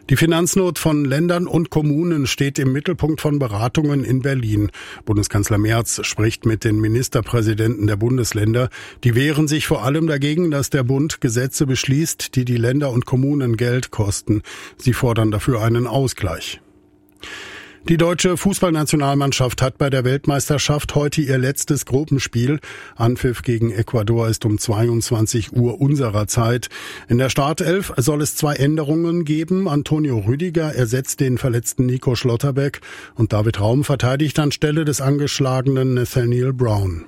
Die Finanznot von Ländern und Kommunen steht im Mittelpunkt von Beratungen in Berlin. Bundeskanzler Merz spricht mit den Ministerpräsidenten der Bundesländer. Die wehren sich vor allem dagegen, dass der Bund Gesetze beschließt, die die Länder und Kommunen Geld kosten. Sie fordern dafür einen Ausgleich. Die deutsche Fußballnationalmannschaft hat bei der Weltmeisterschaft heute ihr letztes Gruppenspiel. Anpfiff gegen Ecuador ist um 22 Uhr unserer Zeit. In der Startelf soll es 2 Änderungen geben. Antonio Rüdiger ersetzt den verletzten Nico Schlotterbeck und David Raum verteidigt anstelle des angeschlagenen Nathaniel Brown.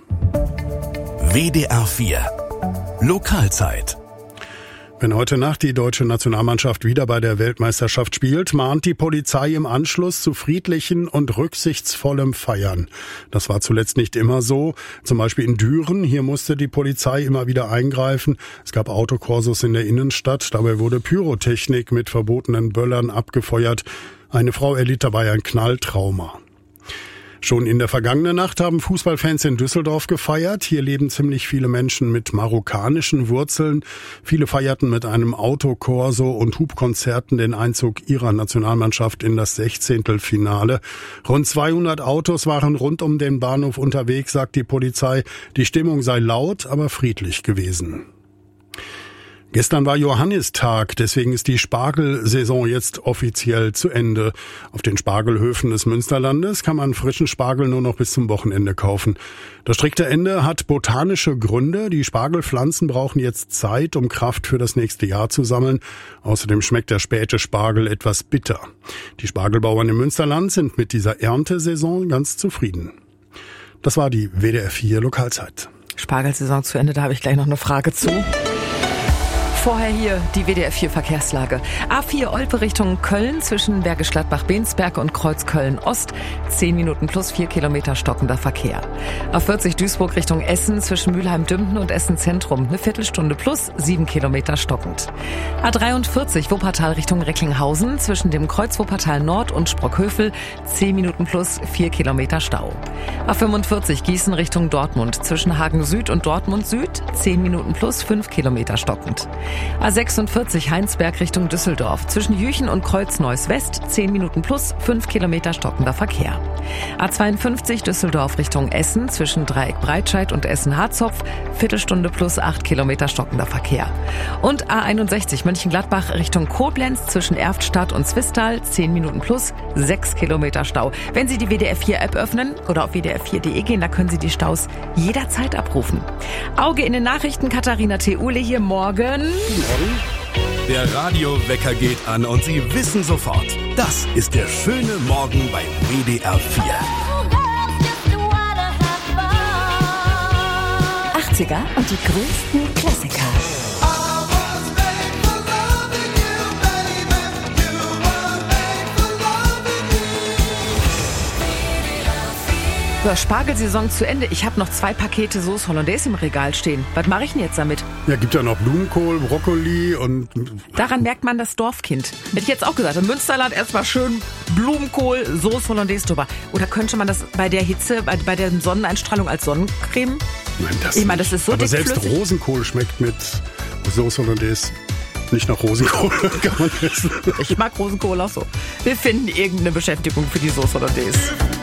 WDR 4 Lokalzeit. Wenn heute Nacht die deutsche Nationalmannschaft wieder bei der Weltmeisterschaft spielt, mahnt die Polizei im Anschluss zu friedlichen und rücksichtsvollem Feiern. Das war zuletzt nicht immer so. Zum Beispiel in Düren. Hier musste die Polizei immer wieder eingreifen. Es gab Autokorsos in der Innenstadt. Dabei wurde Pyrotechnik mit verbotenen Böllern abgefeuert. Eine Frau erlitt dabei ein Knalltrauma. Schon in der vergangenen Nacht haben Fußballfans in Düsseldorf gefeiert. Hier leben ziemlich viele Menschen mit marokkanischen Wurzeln. Viele feierten mit einem Autokorso und Hubkonzerten den Einzug ihrer Nationalmannschaft in das 16. Rund 200 Autos waren rund um den Bahnhof unterwegs, sagt die Polizei. Die Stimmung sei laut, aber friedlich gewesen. Gestern war Johannistag, deswegen ist die Spargelsaison jetzt offiziell zu Ende. Auf den Spargelhöfen des Münsterlandes kann man frischen Spargel nur noch bis zum Wochenende kaufen. Das strikte Ende hat botanische Gründe. Die Spargelpflanzen brauchen jetzt Zeit, um Kraft für das nächste Jahr zu sammeln. Außerdem schmeckt der späte Spargel etwas bitter. Die Spargelbauern im Münsterland sind mit dieser Erntesaison ganz zufrieden. Das war die WDR 4 Lokalzeit. Spargelsaison zu Ende, da habe ich gleich noch eine Frage zu. Vorher hier die WDR 4 Verkehrslage. A4 Olpe Richtung Köln zwischen Bergisch Gladbach-Bensberg und Kreuz Köln-Ost. 10 Minuten plus 4 Kilometer stockender Verkehr. A40 Duisburg Richtung Essen zwischen Mülheim-Dümpen und Essen-Zentrum. Eine Viertelstunde plus 7 Kilometer stockend. A43 Wuppertal Richtung Recklinghausen zwischen dem Kreuz Wuppertal Nord und Sprockhövel. 10 Minuten plus 4 Kilometer Stau. A45 Gießen Richtung Dortmund zwischen Hagen Süd und Dortmund Süd. 10 Minuten plus 5 Kilometer stockend. A46 Heinsberg Richtung Düsseldorf. Zwischen Jüchen und Kreuz-Neuss West 10 Minuten plus 5 Kilometer stockender Verkehr. A52 Düsseldorf Richtung Essen. Zwischen Dreieck Breitscheid und Essen-Harzopf. Viertelstunde plus 8 Kilometer stockender Verkehr. Und A61 Mönchengladbach Richtung Koblenz. Zwischen Erftstadt und Zwistal 10 Minuten plus 6 Kilometer Stau. Wenn Sie die WDR 4 App öffnen oder auf wdr4.de gehen, da können Sie die Staus jederzeit abrufen. Auge in den Nachrichten, Katharina Theule hier morgen. Der Radiowecker geht an und Sie wissen sofort, das ist der schöne Morgen bei WDR 4. 80er und die größten Klassiker. So, Spargelsaison zu Ende. Ich habe noch 2 Pakete Sauce Hollandaise im Regal stehen. Was mache ich denn jetzt damit? Ja, gibt ja noch Blumenkohl, Brokkoli und... Daran merkt man das Dorfkind. Hätte ich jetzt auch gesagt. Im Münsterland erstmal schön Blumenkohl, Sauce Hollandaise drüber. Oder könnte man das bei der Hitze, bei der Sonneneinstrahlung als Sonnencreme? Nein, das ich meine, das ist so aber dickflüssig. selbst Rosenkohl schmeckt mit Sauce Hollandaise nicht nach Rosenkohl, kann man essen. Ich mag Rosenkohl auch so. Wir finden irgendeine Beschäftigung für die Sauce Hollandaise.